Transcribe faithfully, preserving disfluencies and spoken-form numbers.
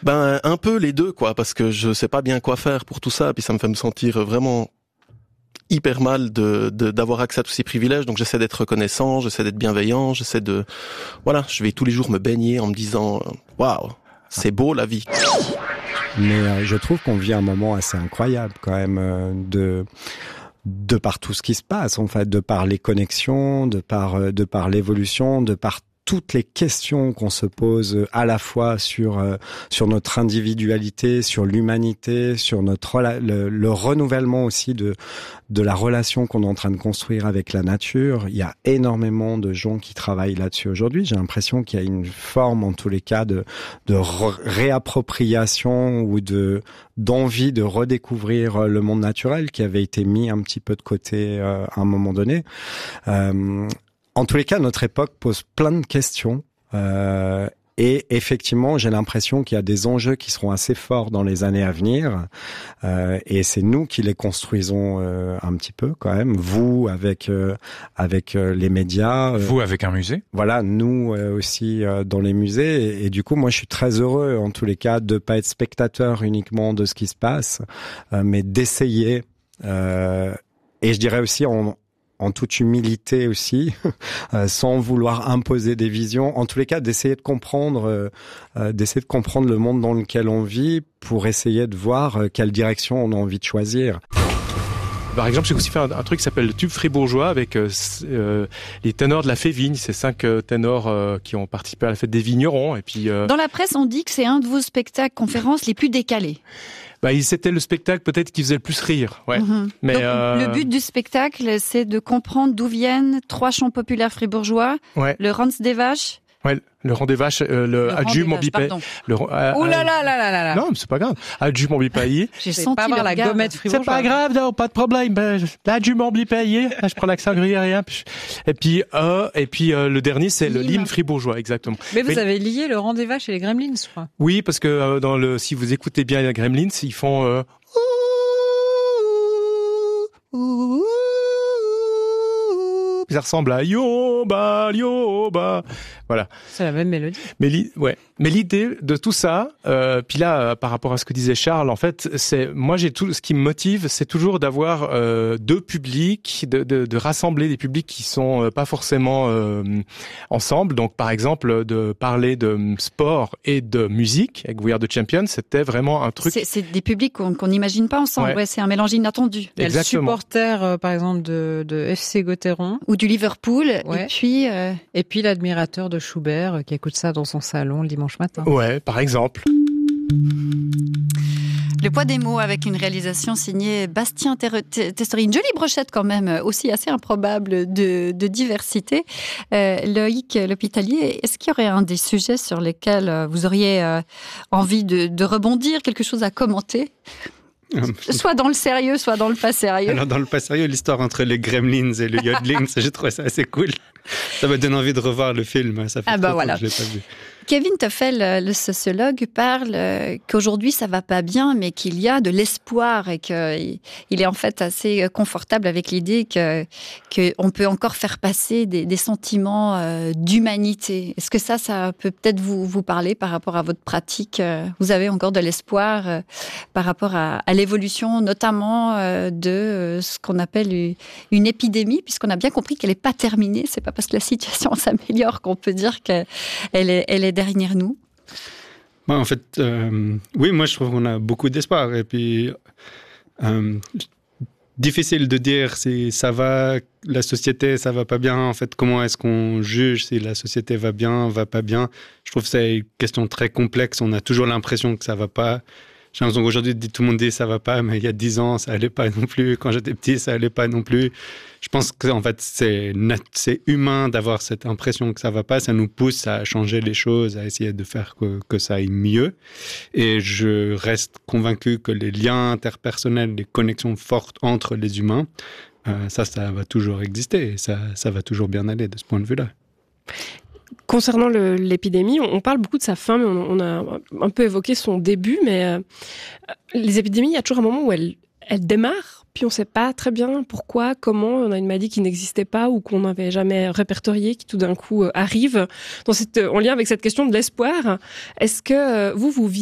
Ben un peu les deux quoi, parce que je sais pas bien quoi faire pour tout ça, puis ça me fait me sentir vraiment hyper mal de, de d'avoir accès à tous ces privilèges. Donc j'essaie d'être reconnaissant, j'essaie d'être bienveillant, j'essaie de voilà, je vais tous les jours me baigner en me disant waouh, c'est beau la vie. Mais euh, je trouve qu'on vit un moment assez incroyable quand même euh, de de par tout ce qui se passe en fait, de par les connexions, de par euh, de par l'évolution, de par toutes les questions qu'on se pose à la fois sur euh, sur notre individualité, sur l'humanité, sur notre le, le renouvellement aussi de de la relation qu'on est en train de construire avec la nature. Il y a énormément de gens qui travaillent là-dessus aujourd'hui. J'ai l'impression qu'il y a une forme, en tous les cas, de de réappropriation ou de d'envie de redécouvrir le monde naturel qui avait été mis un petit peu de côté euh, à un moment donné. Euh, En tous les cas, notre époque pose plein de questions euh, et effectivement, j'ai l'impression qu'il y a des enjeux qui seront assez forts dans les années à venir euh, et c'est nous qui les construisons euh, un petit peu quand même. Vous avec euh, avec euh, les médias, euh, vous avec un musée. Voilà, nous euh, aussi euh, dans les musées et, et du coup, moi, je suis très heureux en tous les cas de pas être spectateur uniquement de ce qui se passe, euh, mais d'essayer euh, et je dirais aussi en en toute humilité aussi, euh, sans vouloir imposer des visions. En tous les cas, d'essayer de comprendre, euh, d'essayer de comprendre le monde dans lequel on vit pour essayer de voir euh, quelle direction on a envie de choisir. Par exemple, j'ai aussi fait un, un truc qui s'appelle le tube fribourgeois avec euh, euh, les ténors de la Févigne. C'est cinq euh, ténors euh, qui ont participé à la fête des vignerons. Et puis, euh... Dans la presse, on dit que c'est un de vos spectacles conférences les plus décalés. Bah, c'était le spectacle peut-être qui faisait le plus rire. Ouais. Mmh. Mais donc, euh... le but du spectacle, c'est de comprendre d'où viennent trois chants populaires fribourgeois. Ouais. Le Rans des Vaches. Ouais, le rang des vaches, euh, le, le adjus Mambipailly. Le... Euh, Ouh là là là là là là. Non, mais c'est pas grave. Adjus Mambipailly. J'ai C'est senti pas avoir la regard. gommette fribourgeoise. C'est pas grave, non, pas de problème. Ben, l'adjus Mambipailly. Là, je prends l'accent gruyérien. Et puis, euh, et puis euh, le dernier, c'est le l'hymne fribourgeois, exactement. Mais vous mais... avez lié le rang des vaches et les Gremlins, je crois. Oui, parce que euh, dans le, si vous écoutez bien les Gremlins, ils font. Euh... Ça ressemble à Yoba, Yoba. Voilà. C'est la même mélodie. Mais, li- ouais. Mais l'idée de tout ça, euh, puis là, euh, par rapport à ce que disait Charles, en fait, c'est moi, j'ai tout ce qui me motive, c'est toujours d'avoir euh, deux publics, de, de, de rassembler des publics qui sont euh, pas forcément euh, ensemble. Donc, par exemple, de parler de sport et de musique avec We Are the Champions, c'était vraiment un truc. C'est, c'est des publics qu'on qu'on n'imagine pas ensemble. Ouais. Ouais, c'est un mélange inattendu. Il y a le supporter, euh, par exemple, de, de F C Gauthieron. Ou du Liverpool. Ouais. Et puis, euh... et puis l'admirateur de Schubert euh, qui écoute ça dans son salon le dimanche matin. Ouais, par exemple. Le poids des mots avec une réalisation signée Bastien Testori. Une jolie brochette quand même, aussi assez improbable de, de diversité. Euh, Loïc L'Hôpitalier, est-ce qu'il y aurait un des sujets sur lesquels vous auriez euh, envie de, de rebondir, quelque chose à commenter ? Soit dans le sérieux, soit dans le pas sérieux. Alors dans le pas sérieux, l'histoire entre les Gremlins et le yodeling, j'ai trouvé ça assez cool. Ça me donne envie de revoir le film. Ça fait ah bah trop voilà. que je l'ai pas vu. Kevin Toffel, le sociologue, parle qu'aujourd'hui ça va pas bien, mais qu'il y a de l'espoir et qu'il est en fait assez confortable avec l'idée que qu'on peut encore faire passer des, des sentiments d'humanité. Est-ce que ça, ça peut peut-être vous vous parler par rapport à votre pratique ? Vous avez encore de l'espoir par rapport à, à l'évolution, notamment de ce qu'on appelle une épidémie, puisqu'on a bien compris qu'elle n'est pas terminée. C'est pas parce que la situation s'améliore qu'on peut dire qu'elle est, elle est derrière nous. Moi, en fait, euh, oui, moi je trouve qu'on a beaucoup d'espoir. Et puis, euh, difficile de dire si ça va, la société, ça va pas bien. En fait, comment est-ce qu'on juge si la société va bien, va pas bien ? Je trouve que c'est une question très complexe. On a toujours l'impression que ça va pas. J'ai l'impression qu'aujourd'hui, tout le monde dit ça va pas, mais il y a dix ans, ça allait pas non plus. Quand j'étais petit, ça allait pas non plus. Je pense qu'en fait, c'est, nat- c'est humain d'avoir cette impression que ça va pas. Ça nous pousse à changer les choses, à essayer de faire que, que ça aille mieux. Et je reste convaincu que les liens interpersonnels, les connexions fortes entre les humains, euh, ça, ça va toujours exister. Et ça, ça va toujours bien aller de ce point de vue-là. Concernant le, l'épidémie, on, on parle beaucoup de sa fin, mais on, on a un peu évoqué son début, mais euh, les épidémies, il y a toujours un moment où elles, elles démarrent, puis on ne sait pas très bien pourquoi, comment. On a une maladie qui n'existait pas ou qu'on n'avait jamais répertoriée, qui tout d'un coup euh, arrive. Dans cette, en lien avec cette question de l'espoir, est-ce que euh, vous, vous